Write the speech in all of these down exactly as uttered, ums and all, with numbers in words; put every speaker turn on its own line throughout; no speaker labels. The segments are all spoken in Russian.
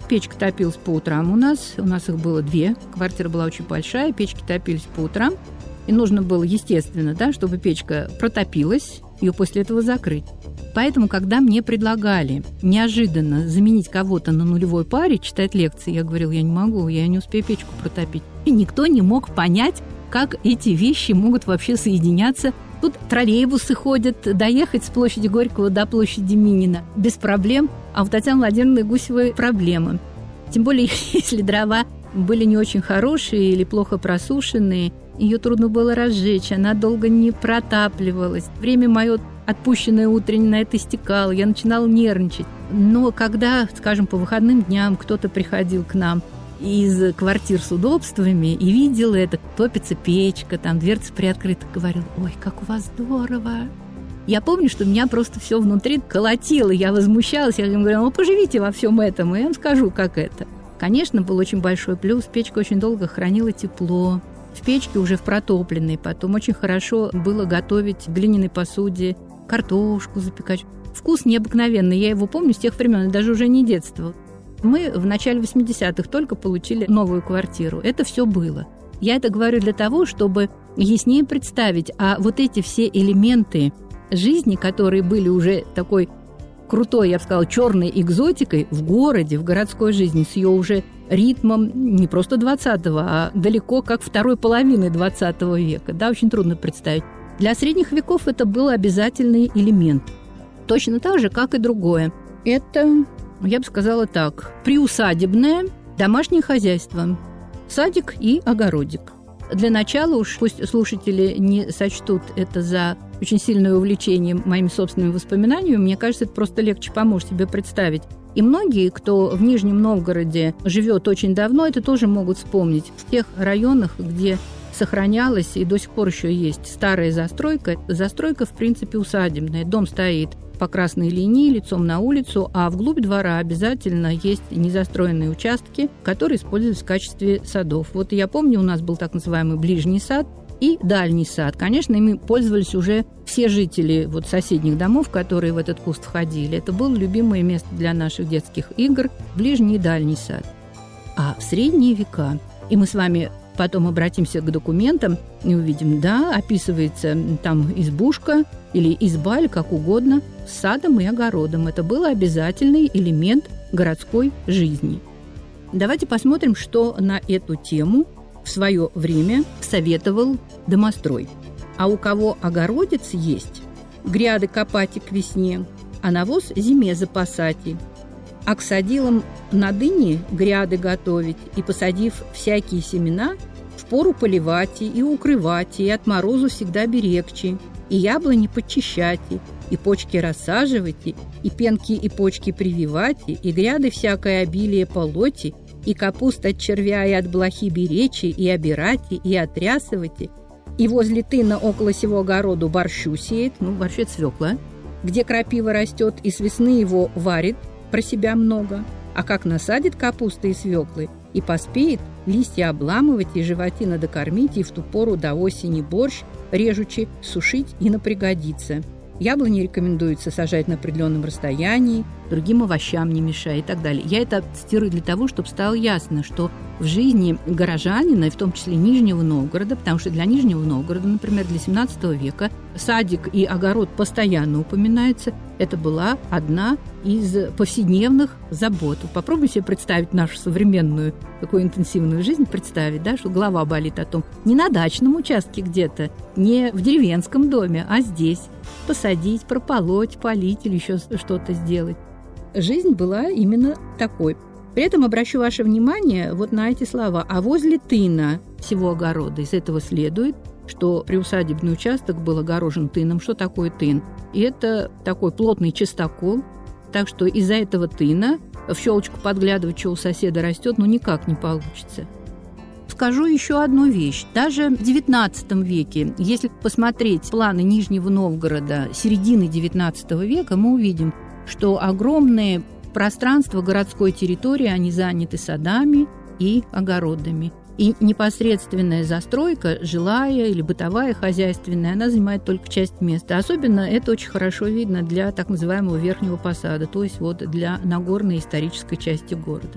Печка топилась по утрам у нас. У нас их было две. Квартира была очень большая, печки топились по утрам. И нужно было, естественно, да, чтобы печка протопилась, ее после этого закрыть. Поэтому, когда мне предлагали неожиданно заменить кого-то на нулевой паре, читать лекции, я говорила, я не могу, я не успею печку протопить. И никто не мог понять, как эти вещи могут вообще соединяться. Тут троллейбусы ходят, доехать с площади Горького до площади Минина без проблем, а у Татьяны Владимировны Гусевой проблемы. Тем более, если дрова были не очень хорошие или плохо просушенные, ее трудно было разжечь, она долго не протапливалась. Время мое отпущенное утреннее на это истекало, я начинала нервничать. Но когда, скажем, по выходным дням кто-то приходил к нам из квартир с удобствами и видел это, топится печка, там дверца приоткрыта, говорил, ой, как у вас здорово. Я помню, что меня просто все внутри колотило, я возмущалась, я говорила, ну поживите во всем этом, и я вам скажу, как это. Конечно, был очень большой плюс, печка очень долго хранила тепло. В печке уже в протопленной, потом очень хорошо было готовить в глиняной посуде, картошку запекать. Вкус необыкновенный, я его помню с тех времен, даже уже не детство. Мы в начале восьмидесятых только получили новую квартиру. Это все было. Я это говорю для того, чтобы яснее представить, а вот эти все элементы жизни, которые были уже такой крутой, я бы сказала, черной экзотикой в городе, в городской жизни, с ее уже ритмом не просто двадцатого, а далеко как второй половины двадцатого века. Да, очень трудно представить. Для средних веков это был обязательный элемент. Точно так же, как и другое. Это, я бы сказала так, приусадебное домашнее хозяйство. Садик и огородик. Для начала уж пусть слушатели не сочтут это за очень сильное увлечение моими собственными воспоминаниями, мне кажется, это просто легче поможет себе представить. И многие, кто в Нижнем Новгороде живет очень давно, это тоже могут вспомнить. В тех районах, где сохранялась и до сих пор еще есть старая застройка, застройка, в принципе, усадебная. Дом стоит по красной линии, лицом на улицу, а вглубь двора обязательно есть незастроенные участки, которые используются в качестве садов. Вот я помню, у нас был так называемый ближний сад и дальний сад. Конечно, ими пользовались уже все жители вот соседних домов, которые в этот куст входили. Это было любимое место для наших детских игр – ближний и дальний сад. А в средние века, и мы с вами потом обратимся к документам и увидим, да, описывается там избушка или изба, или как угодно, с садом и огородом. Это был обязательный элемент городской жизни. Давайте посмотрим, что на эту тему в свое время советовал домострой. А у кого огородец есть, гряды копати к весне, а навоз зиме запасати. А к садилам на дыне гряды готовить и, посадив всякие семена, впору поливать и укрывать, и от морозу всегда берегче, и яблони подчищать, и почки рассаживать, и пенки и почки прививать, и гряды всякое обилие полоть, и капуст от червя и от блохи беречь, и обирать, и отрясывать, и возле тына около сего огороду борщу сеет, ну, борщ – это свекла, где крапива растет, и с весны его варит, про себя много, а как насадит капусты и свеклы, и поспеет листья обламывать, и животина докормить, и в ту пору до осени борщ, режучи, сушить и напригодится. Яблони рекомендуется сажать на определенном расстоянии, другим овощам не мешая и так далее. Я это цитирую для того, чтобы стало ясно, что в жизни горожанина, и в том числе Нижнего Новгорода, потому что для Нижнего Новгорода, например, для семнадцатого века садик и огород постоянно упоминаются, это была одна из повседневных забот. Попробуйте себе представить нашу современную такую интенсивную жизнь, представить, да, что голова болит о том, не на дачном участке где-то, не в деревенском доме, а здесь. Посадить, прополоть, полить или еще что-то сделать. Жизнь была именно такой. При этом обращу ваше внимание вот на эти слова. А возле тына всего огорода, из этого следует, что приусадебный участок был огорожен тыном. Что такое тын? И это такой плотный частокол. Так что из-за этого тына в щелочку подглядывать, что у соседа растет, ну никак не получится. Скажу еще одну вещь. Даже в девятнадцатом веке, если посмотреть планы Нижнего Новгорода середины девятнадцатого века, мы увидим, что огромные пространства городской территории, они заняты садами и огородами. И непосредственная застройка, жилая или бытовая, хозяйственная, она занимает только часть места. Особенно это очень хорошо видно для так называемого Верхнего Посада, то есть вот для Нагорной исторической части города.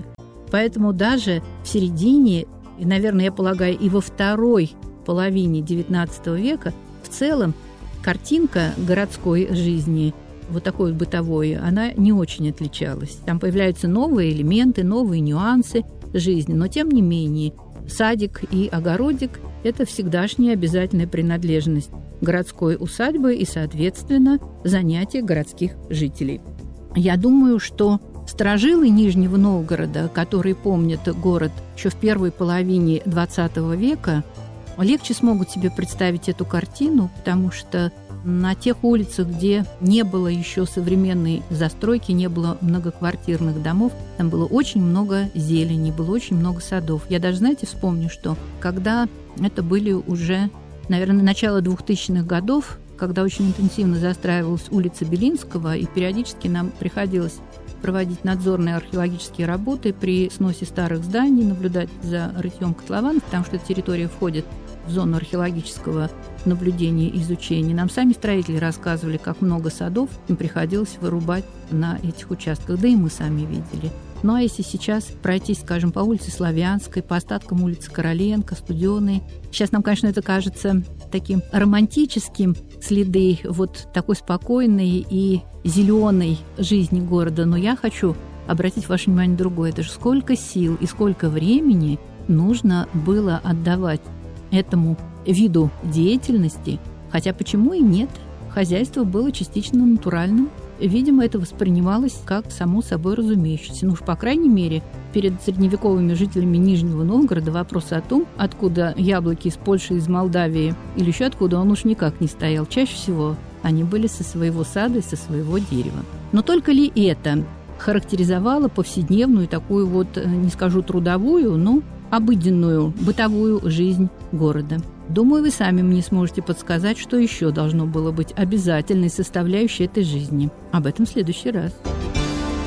Поэтому даже в середине, и, наверное, я полагаю, и во второй половине девятнадцатого века в целом картинка городской жизни, вот такой бытовой, она не очень отличалась. Там появляются новые элементы, новые нюансы жизни, но тем не менее садик и огородик – это всегдашняя обязательная принадлежность городской усадьбы и, соответственно, занятия городских жителей. Я думаю, что старожилы Нижнего Новгорода, которые помнят город еще в первой половине двадцатого века, легче смогут себе представить эту картину, потому что на тех улицах, где не было еще современной застройки, не было многоквартирных домов, там было очень много зелени, было очень много садов. Я даже, знаете, вспомню, что когда это были уже, наверное, начало двухтысячных годов, когда очень интенсивно застраивалась улица Белинского, и периодически нам приходилось проводить надзорные археологические работы при сносе старых зданий, наблюдать за рытьем котлованов, потому что эта территория входит в зону археологического наблюдения и изучения. Нам сами строители рассказывали, как много садов им приходилось вырубать на этих участках, да и мы сами видели. Ну а если сейчас пройтись, скажем, по улице Славянской, по остаткам улицы Короленко, Студеной, сейчас нам, конечно, это кажется таким романтическим, следы вот такой спокойной и зеленой жизни города, но я хочу обратить ваше внимание на другое. Это же сколько сил и сколько времени нужно было отдавать этому виду деятельности, хотя почему и нет? Хозяйство было частично натуральным. Видимо, это воспринималось как само собой разумеющееся. Ну уж, по крайней мере, перед средневековыми жителями Нижнего Новгорода вопрос о том, откуда яблоки из Польши, из Молдавии или еще откуда, он уж никак не стоял. Чаще всего они были со своего сада и со своего дерева. Но только ли это характеризовало повседневную такую вот, не скажу трудовую, но обыденную бытовую жизнь города? Думаю, вы сами мне сможете подсказать, что еще должно было быть обязательной составляющей этой жизни. Об этом в следующий раз.